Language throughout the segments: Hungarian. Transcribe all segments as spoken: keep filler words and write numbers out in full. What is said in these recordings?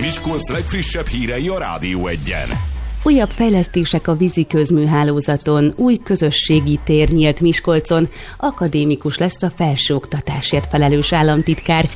Miskolc legfrissebb hírei a Rádió Egyen. Újabb fejlesztések a vízi közműhálózaton, új közösségi tér nyílt Miskolcon, akadémikus lesz a felsőoktatásért felelős államtitkár.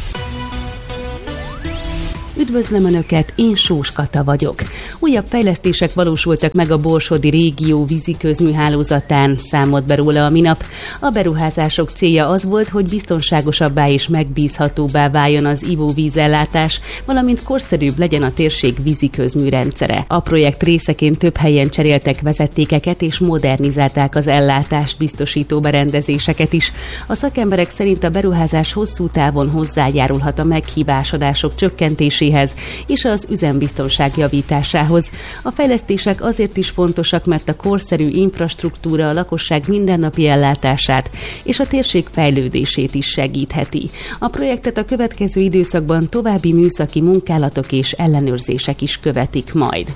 Üdvözlöm Önöket, én Sós Kata vagyok. Újabb fejlesztések valósultak meg a borsodi régió vízi közműhálózatán, számolt be róla a minap. A beruházások célja az volt, hogy biztonságosabbá és megbízhatóbbá váljon az ivóvízellátás, valamint korszerűbb legyen a térség vízi közműrendszere. A projekt részeként több helyen cseréltek vezetékeket és modernizálták az ellátást biztosító berendezéseket is. A szakemberek szerint a beruházás hosszú távon hozzájárulhat a meghibásodások csökkentéséhez és az üzembiztonság javításához. A fejlesztések azért is fontosak, mert a korszerű infrastruktúra a lakosság mindennapi ellátását és a térség fejlődését is segítheti. A projektet a következő időszakban további műszaki munkálatok és ellenőrzések is követik majd.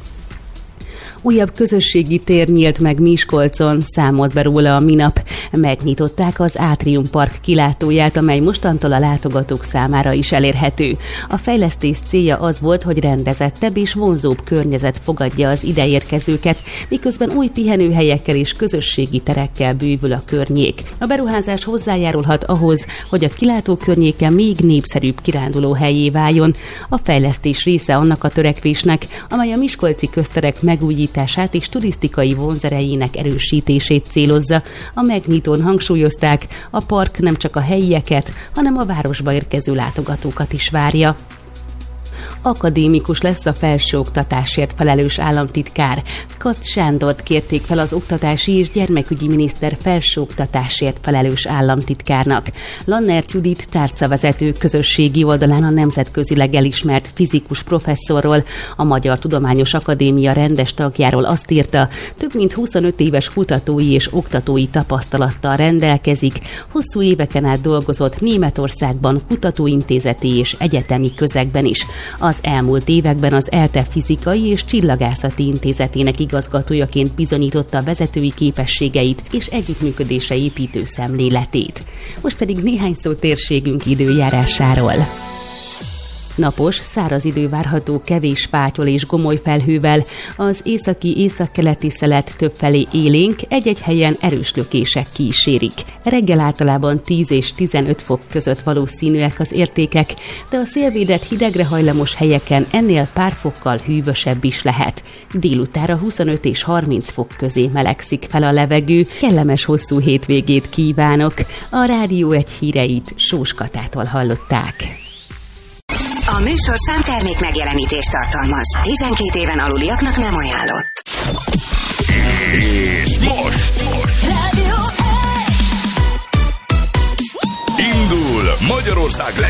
Újabb közösségi tér nyílt meg Miskolcon, számolt be róla a minap. Megnyitották az Átrium Park kilátóját, amely mostantól a látogatók számára is elérhető. A fejlesztés célja az volt, hogy rendezettebb és vonzóbb környezet fogadja az ideérkezőket, miközben új pihenőhelyekkel és közösségi terekkel bővül a környék. A beruházás hozzájárulhat ahhoz, hogy a kilátó környéke még népszerűbb kirándulóhellyé váljon. A fejlesztés része annak a törekvésnek, amely a miskolci közterek megújítását és turisztikai vonzerejének erősítését célozza. A megnyitón hangsúlyozták, a park nem csak a helyieket, hanem a városba érkező látogatókat is várja. Akadémikus lesz a felsőoktatásért felelős államtitkár. Kath Sándort kérték fel az oktatási és gyermekügyi miniszter felsőoktatásért felelős államtitkárnak. Lannert Judit tárcavezető közösségi oldalán a nemzetközileg elismert fizikus professzorról, a Magyar Tudományos Akadémia rendes tagjáról azt írta, több mint huszonöt éves kutatói és oktatói tapasztalattal rendelkezik, hosszú éveken át dolgozott Németországban kutatóintézeti és egyetemi közegben is. Az elmúlt években az é e té e Fizikai és Csillagászati Intézetének igazgatójaként bizonyította vezetői képességeit és együttműködésre építő szemléletét. Most pedig néhány szó térségünk időjárásáról. Napos, száraz idő várható kevés fáttyol és gomoly felhővel, az északi északkeleti szelet többfelé élénk, egy-egy helyen erős lökések kísérik. Reggel általában tíz és tizenöt fok között valószínűek az értékek, de a szélvédett hidegre hajlamos helyeken ennél pár fokkal hűvösebb is lehet. Délutára huszonöt és harminc fok közé melegszik fel a levegő, kellemes hosszú hétvégét kívánok. A Rádió Egy híreit Sós Katától hallották. A műsorszám termék megjelenítést tartalmaz. tizenkét éven aluliaknak nem ajánlott. És most, most. Rádió Egy. Indul Magyarország